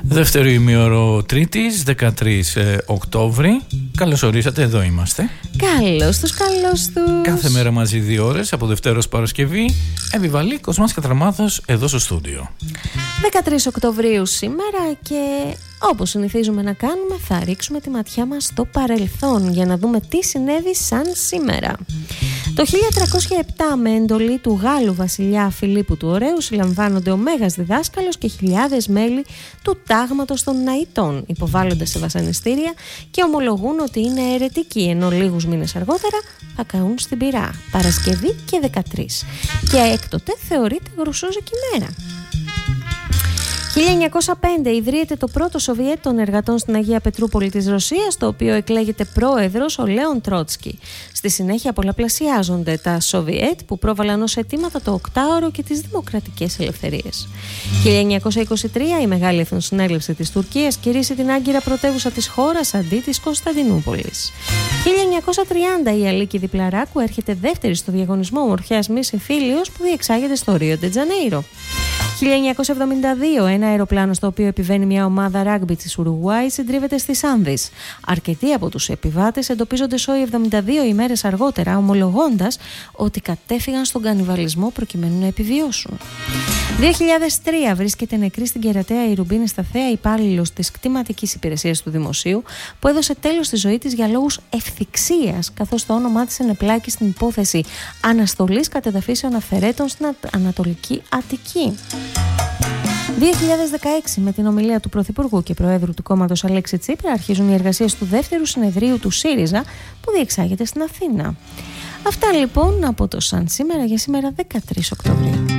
Δεύτερο ημίωρο Τρίτης, 13 Οκτώβρη. Καλώς ορίσατε, εδώ είμαστε. Καλώς τους. Κάθε μέρα μαζί 2 ώρες, από Δευτέρα ως Παρασκευή. Επιβαλή Κοσμάς Κατραμάδος εδώ στο στούντιο. 13 Οκτωβρίου σήμερα και όπως συνηθίζουμε να κάνουμε θα ρίξουμε τη ματιά μας στο παρελθόν για να δούμε τι συνέβη σαν σήμερα. Το 1307 με εντολή του Γάλλου βασιλιά Φιλίππου του Ωραίου συλλαμβάνονται ο Μέγας Διδάσκαλος και χιλιάδες μέλη του τάγματος των Ναητών, υποβάλλονται σε βασανιστήρια και ομολογούν ότι είναι αιρετικοί, ενώ λίγους μήνες αργότερα θα καούν στην πυρά, Παρασκευή και 13, και έκτοτε θεωρείται γρουσόζικη μέρα. 1905 ιδρύεται το πρώτο Σοβιέτ των εργατών στην Αγία Πετρούπολη της Ρωσίας, το οποίο εκλέγεται πρόεδρος ο Λέον Τρότσκι. Στη συνέχεια πολλαπλασιάζονται τα Σοβιέτ που πρόβαλαν ως αιτήματα το οκτάωρο και τις δημοκρατικές ελευθερίες. 1923 η Μεγάλη Εθνοσυνέλευση της Τουρκίας κηρύσσει την άγκυρα πρωτεύουσα της χώρας αντί της Κωνσταντινούπολης. 1930 η Αλίκη Διπλαράκου έρχεται δεύτερη στο διαγωνισμό ομορφιάς Μις Εμφύλιος που διεξάγεται στο Ρίο ντε Τζανέιρο. 1972 ένα αεροπλάνο στο οποίο επιβαίνει μια ομάδα ράγκμπι της Ουρουγουάη συντρίβεται στις Άνδεις. Αρκετοί από τους επιβάτες εντοπίζονται σόι 72 ημέρες αργότερα, ομολογώντας ότι κατέφυγαν στον κανιβαλισμό προκειμένου να επιβιώσουν. 2003 βρίσκεται νεκρή στην Κερατέα η Ρουμπίνη Σταθέα, υπάλληλος της κτηματικής υπηρεσίας του Δημοσίου, που έδωσε τέλος στη ζωή της για λόγους ευθυξίας, καθώς το όνομά της ενεπλάκη στην υπόθεση αναστολής κατεδαφίσεων αυθαιρέτων στην Ανατολική Αττική. 2016 με την ομιλία του Πρωθυπουργού και Προέδρου του κόμματος Αλέξη Τσίπρα αρχίζουν οι εργασίες του δεύτερου συνεδρίου του ΣΥΡΙΖΑ που διεξάγεται στην Αθήνα. Αυτά λοιπόν από το σαν σήμερα για σήμερα 13 Οκτωβρίου.